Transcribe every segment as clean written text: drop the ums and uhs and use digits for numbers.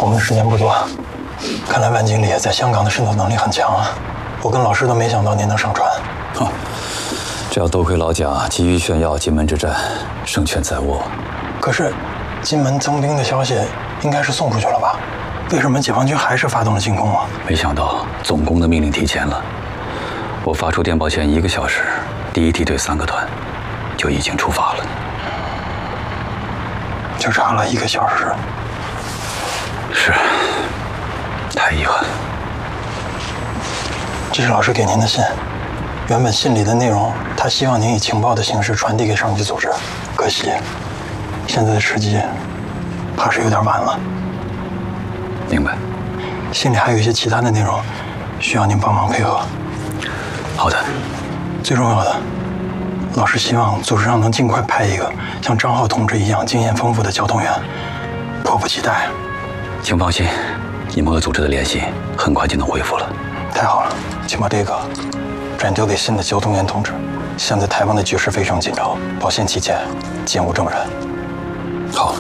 我们的时间不多，看来万经理在香港的渗透能力很强啊！我跟老师都没想到您能上船。 这要多亏老蒋急于炫耀金门之战胜券在握。 可是，金门增兵的消息应该是送出去了吧？为什么解放军还是发动了进攻啊？ 没想到总攻的命令提前了，我发出电报前1个小时，第一梯队3个团就已经出发了。 就差了1个小时。 是，太遗憾了。 这是老师给您的信，原本信里的内容，他希望您以情报的形式传递给上级组织，可惜，现在的时机，怕是有点晚了。 明白。 信里还有一些其他的内容，需要您帮忙配合。 好的。 最重要的，老师希望组织上能尽快派一个像张浩同志一样经验丰富的交通员，迫不及待。 请放心，你们和组织的联系很快就能恢复了。 太好了，请把这个转交给新的交通员同志。现在台湾的局势非常紧张，保险起见，见无证人。 好，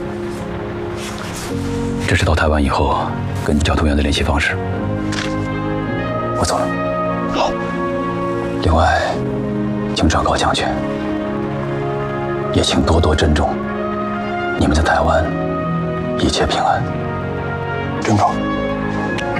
这是到台湾以后跟交通员的联系方式。我走了。 好。 另外，请转告将军，也请多多珍重。你们在台湾一切平安。 珍重。